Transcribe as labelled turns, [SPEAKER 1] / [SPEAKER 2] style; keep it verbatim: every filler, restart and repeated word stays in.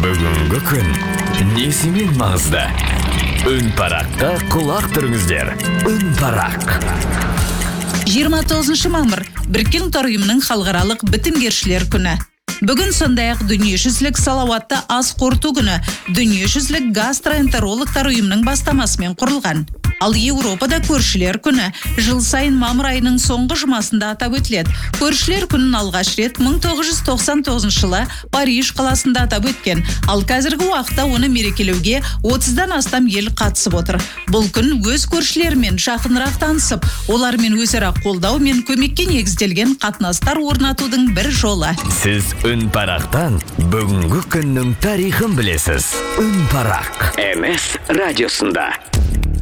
[SPEAKER 1] Бүгінгі күн несімен маңызды? Үн параққа құлақ түріңіздер. Үн парақ.
[SPEAKER 2] жиырма тоғызыншы мамыр Біріккен Ұлттар Ұйымының халықаралық бітімгершілер күні. Бүгін сондай-ақ дүниежүзілік салауатты ас қорыту күні дүниежүзілік гастроэнтерологтар ұйымының бастамасымен құрылған. Ал Еуропада көршілер күні жыл сайын мамыр айының соңғы жұмасында атап өтіледі. Көршілер күнін алғаш рет мың тоғыз жүз тоқсан тоғызыншы жылы Париж қаласында атап өткен. Ал қазіргі уақытта оны мерекелеуге отыздан астам ел қатысып отыр. Бұл күн өз көршілермен жақынырақ танысып, олармен өзара қолдау мен көмекке негізделген қатынастар орнатудың бір жолы.
[SPEAKER 1] Сіз Үн парақтан бүгінгі күннің тарихын білесіз. Үн парақ. эм эс радиосында.